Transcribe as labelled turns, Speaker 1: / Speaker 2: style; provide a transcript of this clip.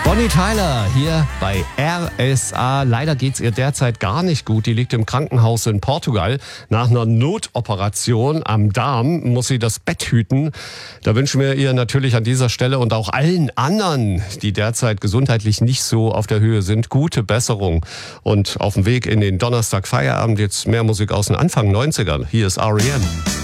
Speaker 1: Bonnie Tyler hier bei RSA. Leider geht's ihr derzeit gar nicht gut. Die liegt im Krankenhaus in Portugal. Nach einer Notoperation am Darm muss sie das Bett hüten. Da wünschen wir ihr natürlich an dieser Stelle und auch allen anderen, die derzeit gesundheitlich nicht so auf der Höhe sind, gute Besserung. Und auf dem Weg in den Donnerstag Feierabend jetzt mehr Musik aus den Anfang 90ern. Hier ist R.E.M.